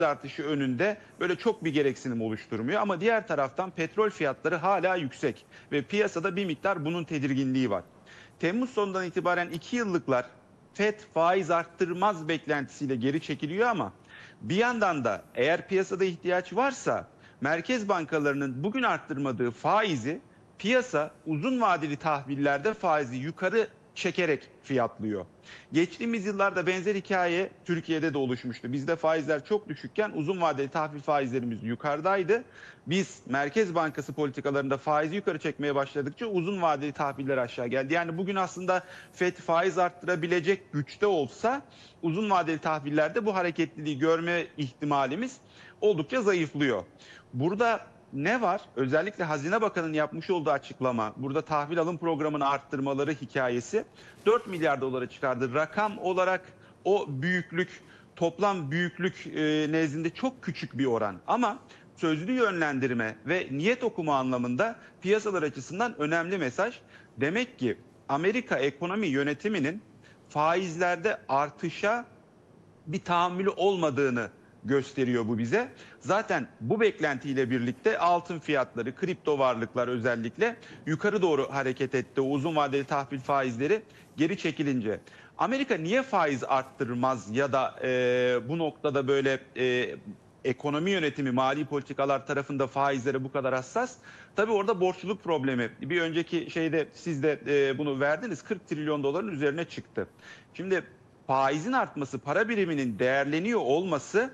artışı önünde böyle çok bir gereksinim oluşturmuyor. Ama diğer taraftan petrol fiyatları hala yüksek ve piyasada bir miktar bunun tedirginliği var. Temmuz sonundan itibaren 2 yıllıklar FED faiz arttırmaz beklentisiyle geri çekiliyor ama bir yandan da eğer piyasada ihtiyaç varsa merkez bankalarının bugün arttırmadığı faizi piyasa uzun vadeli tahvillerde faizi yukarı çekerek fiyatlıyor. Geçtiğimiz yıllarda benzer hikaye Türkiye'de de oluşmuştu. Bizde faizler çok düşükken uzun vadeli tahvil faizlerimiz yukarıdaydı. Biz Merkez Bankası politikalarında faizi yukarı çekmeye başladıkça uzun vadeli tahviller aşağı geldi. Yani bugün aslında FED faiz arttırabilecek güçte olsa uzun vadeli tahvillerde bu hareketliliği görme ihtimalimiz oldukça zayıflıyor. Burada ne var? Özellikle Hazine Bakanı'nın yapmış olduğu açıklama, burada tahvil alım programını arttırmaları hikayesi 4 milyar dolara çıkardı. Rakam olarak o büyüklük, toplam büyüklük nezdinde çok küçük bir oran. Ama sözlü yönlendirme ve niyet okuma anlamında piyasalar açısından önemli mesaj. Demek ki Amerika ekonomi yönetiminin faizlerde artışa bir tahammülü olmadığını gösteriyor bu bize. Zaten bu beklentiyle birlikte altın fiyatları, kripto varlıklar özellikle yukarı doğru hareket etti. O uzun vadeli tahvil faizleri geri çekilince. Amerika niye faiz arttırmaz ya da bu noktada böyle ekonomi yönetimi, mali politikalar tarafında faizlere bu kadar hassas? Tabii orada borçluluk problemi. Bir önceki şeyde siz de bunu verdiniz. 40 trilyon doların üzerine çıktı. Şimdi faizin artması, para biriminin değerleniyor olması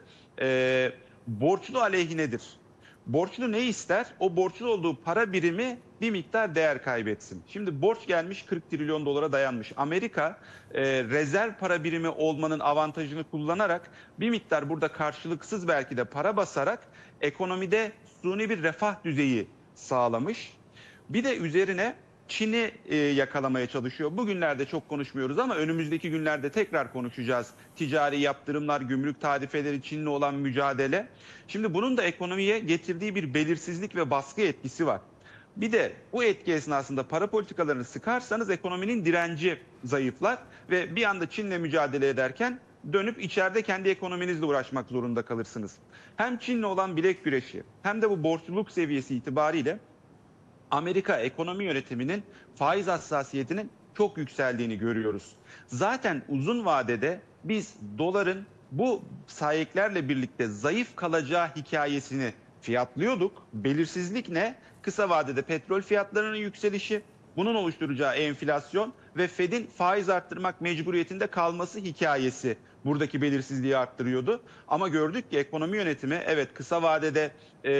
borçlu aleyhinedir. Borçlu ne ister? O borçlu olduğu para birimi bir miktar değer kaybetsin. Şimdi borç gelmiş 40 trilyon dolara dayanmış. Amerika rezerv para birimi olmanın avantajını kullanarak bir miktar burada karşılıksız belki de para basarak ekonomide suni bir refah düzeyi sağlamış. Bir de üzerine Çin'i yakalamaya çalışıyor. Bugünlerde çok konuşmuyoruz ama önümüzdeki günlerde tekrar konuşacağız. Ticari yaptırımlar, gümrük tarifeleri, Çin'le olan mücadele. Şimdi bunun da ekonomiye getirdiği bir belirsizlik ve baskı etkisi var. Bir de bu etki esnasında para politikalarını sıkarsanız ekonominin direnci zayıflar ve bir anda Çin'le mücadele ederken dönüp içeride kendi ekonominizle uğraşmak zorunda kalırsınız. Hem Çin'le olan bilek güreşi hem de bu borçluluk seviyesi itibariyle Amerika ekonomi yönetiminin faiz hassasiyetinin çok yükseldiğini görüyoruz. Zaten uzun vadede biz doların bu sahiplerle birlikte zayıf kalacağı hikayesini fiyatlıyorduk. Belirsizlik ne? Kısa vadede petrol fiyatlarının yükselişi, bunun oluşturacağı enflasyon ve Fed'in faiz arttırmak mecburiyetinde kalması hikayesi buradaki belirsizliği arttırıyordu. Ama gördük ki ekonomi yönetimi evet kısa vadede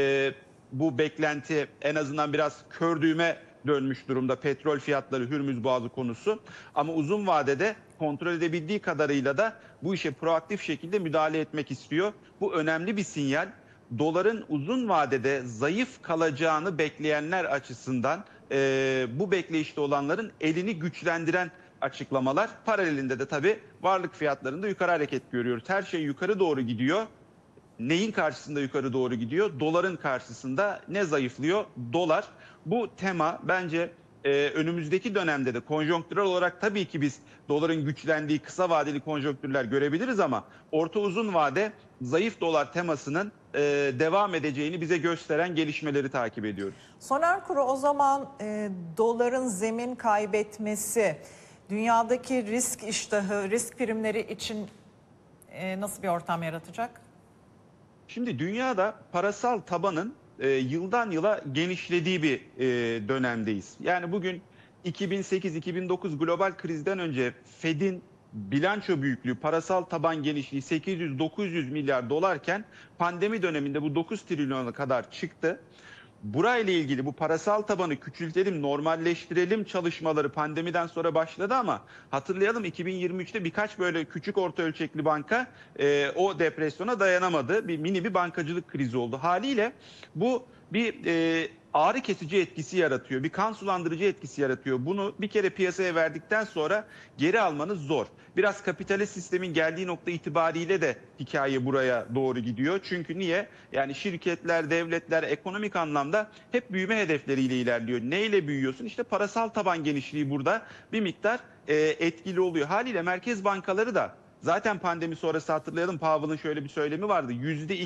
bu beklenti en azından biraz kör düğme dönmüş durumda, petrol fiyatları, Hürmüz Boğazı konusu. Ama uzun vadede kontrol edebildiği kadarıyla da bu işe proaktif şekilde müdahale etmek istiyor. Bu önemli bir sinyal. Doların uzun vadede zayıf kalacağını bekleyenler açısından bu bekleyişte olanların elini güçlendiren açıklamalar. Paralelinde de tabii varlık fiyatlarında yukarı hareket görüyoruz. Her şey yukarı doğru gidiyor. Neyin karşısında yukarı doğru gidiyor? Doların karşısında ne zayıflıyor? Dolar. Bu tema bence önümüzdeki dönemde de konjonktürel olarak tabii ki biz doların güçlendiği kısa vadeli konjonktürler görebiliriz ama orta uzun vade zayıf dolar temasının devam edeceğini bize gösteren gelişmeleri takip ediyoruz. Soner Kuru, o zaman doların zemin kaybetmesi dünyadaki risk iştahı, risk primleri için nasıl bir ortam yaratacak? Şimdi dünyada parasal tabanın yıldan yıla genişlediği bir dönemdeyiz. Yani bugün 2008-2009 global krizden önce Fed'in bilanço büyüklüğü, parasal taban genişliği 800-900 milyar dolarken pandemi döneminde bu 9 trilyona kadar çıktı. Burayla ilgili bu parasal tabanı küçültelim, normalleştirelim çalışmaları pandemiden sonra başladı ama hatırlayalım 2023'te birkaç böyle küçük orta ölçekli banka o depresyona dayanamadı. Mini bir bankacılık krizi oldu. Haliyle bu bir ağrı kesici etkisi yaratıyor. Bir kan sulandırıcı etkisi yaratıyor. Bunu bir kere piyasaya verdikten sonra geri almanız zor. Biraz kapitalist sistemin geldiği nokta itibariyle de hikaye buraya doğru gidiyor. Çünkü niye? Yani şirketler, devletler ekonomik anlamda hep büyüme hedefleriyle ilerliyor. Neyle büyüyorsun? İşte parasal taban genişliği burada bir miktar etkili oluyor. Haliyle merkez bankaları da Zaten pandemi sonrası hatırlayalım, Powell'ın şöyle bir söylemi vardı.